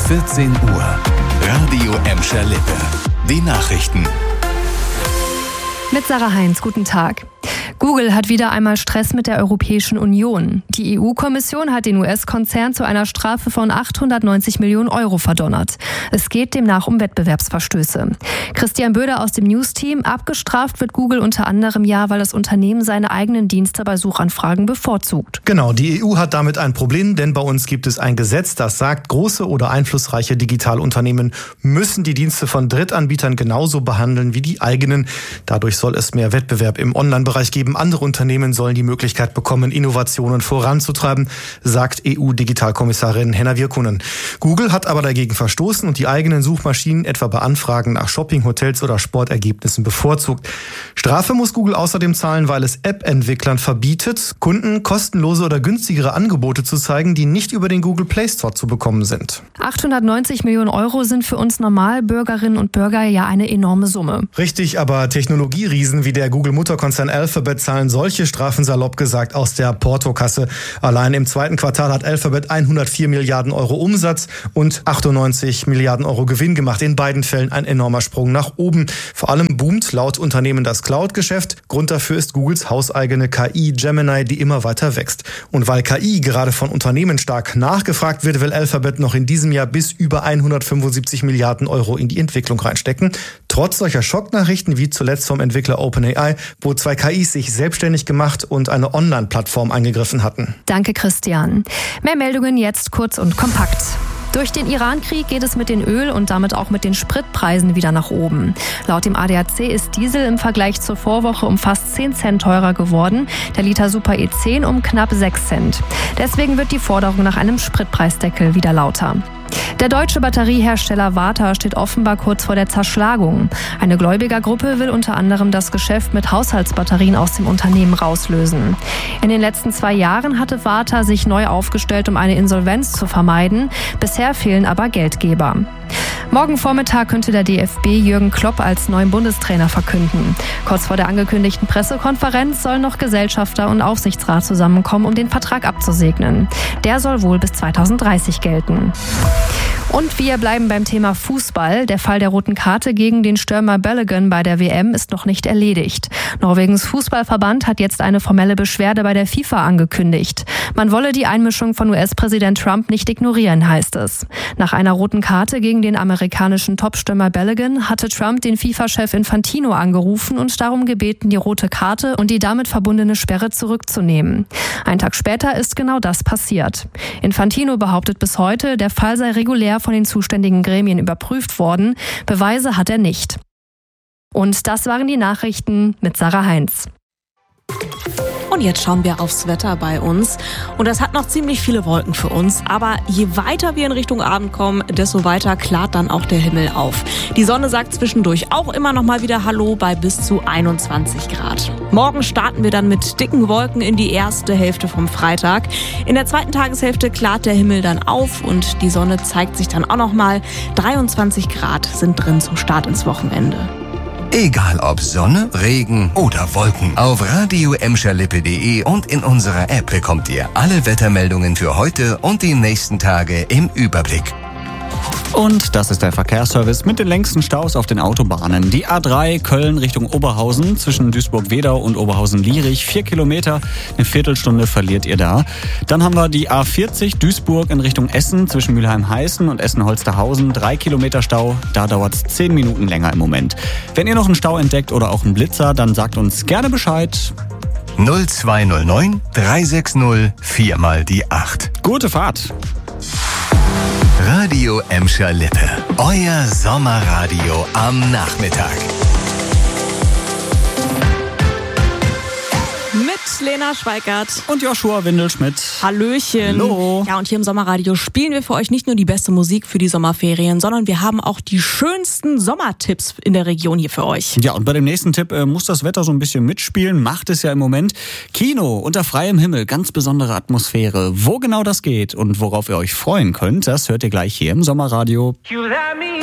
14 Uhr. Radio Emscher Lippe. Die Nachrichten. Mit Sarah Heinz, guten Tag. Google hat wieder einmal Stress mit der Europäischen Union. Die EU-Kommission hat den US-Konzern zu einer Strafe von 890 Millionen Euro verdonnert. Es geht demnach um Wettbewerbsverstöße. Christian Böder aus dem News-Team: Abgestraft wird Google unter anderem weil das Unternehmen seine eigenen Dienste bei Suchanfragen bevorzugt. Genau, die EU hat damit ein Problem, denn bei uns gibt es ein Gesetz, das sagt, große oder einflussreiche Digitalunternehmen müssen die Dienste von Drittanbietern genauso behandeln wie die eigenen. Dadurch soll es mehr Wettbewerb im Online-Bereich geben. Andere Unternehmen sollen die Möglichkeit bekommen, Innovationen voranzutreiben, sagt EU-Digitalkommissarin Henna Virkkunen. Google hat aber dagegen verstoßen und die eigenen Suchmaschinen etwa bei Anfragen nach Shopping, Hotels oder Sportergebnissen bevorzugt. Strafe muss Google außerdem zahlen, weil es App-Entwicklern verbietet, Kunden kostenlose oder günstigere Angebote zu zeigen, die nicht über den Google Play Store zu bekommen sind. 890 Millionen Euro sind für uns Normalbürgerinnen und Bürger eine enorme Summe. Richtig, aber Technologieriesen wie der Google-Mutterkonzern Alphabet zahlen solche Strafen salopp gesagt aus der Portokasse. Allein im zweiten Quartal hat Alphabet 104 Milliarden Euro Umsatz und 98 Milliarden Euro Gewinn gemacht. In beiden Fällen ein enormer Sprung nach oben. Vor allem boomt laut Unternehmen das Cloud-Geschäft. Grund dafür ist Googles hauseigene KI Gemini, die immer weiter wächst. Und weil KI gerade von Unternehmen stark nachgefragt wird, will Alphabet noch in diesem Jahr bis über 175 Milliarden Euro in die Entwicklung reinstecken. Trotz solcher Schocknachrichten wie zuletzt vom Entwickler OpenAI, wo 2 KIs sich selbstständig gemacht und eine Online-Plattform angegriffen hatten. Danke, Christian. Mehr Meldungen jetzt kurz und kompakt. Durch den Iran-Krieg geht es mit den Öl- und damit auch mit den Spritpreisen wieder nach oben. Laut dem ADAC ist Diesel im Vergleich zur Vorwoche um fast 10 Cent teurer geworden, der Liter Super E10 um knapp 6 Cent. Deswegen wird die Forderung nach einem Spritpreisdeckel wieder lauter. Der deutsche Batteriehersteller Varta steht offenbar kurz vor der Zerschlagung. Eine Gläubigergruppe will unter anderem das Geschäft mit Haushaltsbatterien aus dem Unternehmen rauslösen. In den letzten 2 Jahren hatte Varta sich neu aufgestellt, um eine Insolvenz zu vermeiden. Bisher fehlen aber Geldgeber. Morgen Vormittag könnte der DFB Jürgen Klopp als neuen Bundestrainer verkünden. Kurz vor der angekündigten Pressekonferenz sollen noch Gesellschafter und Aufsichtsrat zusammenkommen, um den Vertrag abzusegnen. Der soll wohl bis 2030 gelten. Und wir bleiben beim Thema Fußball. Der Fall der roten Karte gegen den Stürmer Balogun bei der WM ist noch nicht erledigt. Norwegens Fußballverband hat jetzt eine formelle Beschwerde bei der FIFA angekündigt. Man wolle die Einmischung von US-Präsident Trump nicht ignorieren, heißt es. Nach einer roten Karte gegen den amerikanischen Topstürmer Balogun hatte Trump den FIFA-Chef Infantino angerufen und darum gebeten, die rote Karte und die damit verbundene Sperre zurückzunehmen. Einen Tag später ist genau das passiert. Infantino behauptet bis heute, der Fall sei regulär von den zuständigen Gremien überprüft worden. Beweise hat er nicht. Und das waren die Nachrichten mit Sarah Heinz. Und jetzt schauen wir aufs Wetter bei uns. Und das hat noch ziemlich viele Wolken für uns. Aber je weiter wir in Richtung Abend kommen, desto weiter klart dann auch der Himmel auf. Die Sonne sagt zwischendurch auch immer noch mal wieder Hallo bei bis zu 21 Grad. Morgen starten wir dann mit dicken Wolken in die erste Hälfte vom Freitag. In der zweiten Tageshälfte klart der Himmel dann auf und die Sonne zeigt sich dann auch noch mal. 23 Grad sind drin zum Start ins Wochenende. Egal ob Sonne, Regen oder Wolken. Auf radioemscherlippe.de und in unserer App bekommt ihr alle Wettermeldungen für heute und die nächsten Tage im Überblick. Und das ist der Verkehrsservice mit den längsten Staus auf den Autobahnen. Die A3 Köln Richtung Oberhausen zwischen Duisburg-Wedau und Oberhausen-Lierich. 4 Kilometer, eine Viertelstunde verliert ihr da. Dann haben wir die A40 Duisburg in Richtung Essen zwischen Mülheim-Heißen und Essen-Holsterhausen. 3 Kilometer Stau, da dauert es 10 Minuten länger im Moment. Wenn ihr noch einen Stau entdeckt oder auch einen Blitzer, dann sagt uns gerne Bescheid. 0209 360 4 mal die 8. Gute Fahrt! Radio Emscher Lippe. Euer Sommerradio am Nachmittag. Mit Lena Schweikart und Joshua Windelschmidt. Hallöchen. Hallo. Ja, und hier im Sommerradio spielen wir für euch nicht nur die beste Musik für die Sommerferien, sondern wir haben auch die schönsten Sommertipps in der Region hier für euch. Ja, und bei dem nächsten Tipp muss das Wetter so ein bisschen mitspielen. Macht es ja im Moment. Kino unter freiem Himmel, ganz besondere Atmosphäre. Wo genau das geht und worauf ihr euch freuen könnt, das hört ihr gleich hier im Sommerradio.